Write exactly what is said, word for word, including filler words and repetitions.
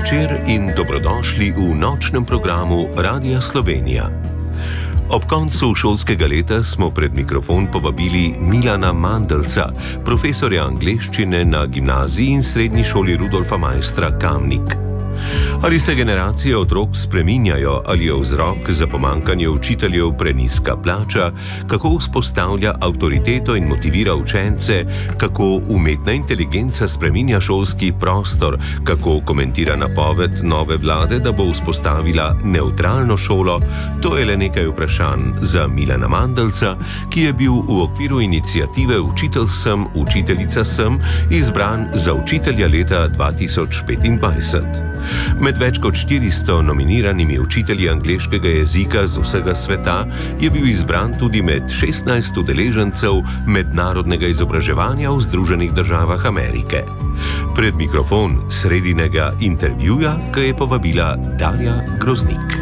večer in dobrodošli v nočnem programu Radia Slovenija. Ob koncu šolskega leta smo pred mikrofon povabili Milana Mandelca, profesorja angleščine na gimnaziji in srednji šoli Rudolfa Maistra Kamnik. Ali se generacije otrok spreminjajo, ali je vzrok za pomanjkanje učiteljev preniska plača, kako vzpostavlja avtoriteto in motivira učence, kako umetna inteligenca spreminja šolski prostor, kako komentira napoved nove vlade, da bo vzpostavila nevtralno šolo, to je le nekaj vprašanj za Milana Mandelca, ki je bil v okviru iniciative Učitelj sem, učiteljica sem izbran za učitelja leta dva tisoč petindvajset. Med več kot štiristo nominiranimi učitelji angleškega jezika z vsega sveta je bil izbran tudi med šestnajst udeležencev mednarodnega izobraževanja v Združenih državah Amerike. Pred mikrofon sredinega intervjuja ga je povabila Darja Groznik.